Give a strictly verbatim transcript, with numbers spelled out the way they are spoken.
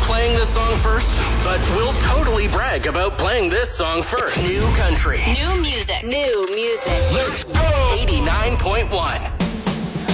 playing this song first, but we'll totally brag about playing this song first. New country. New music. New music. Let's go! eighty-nine point one.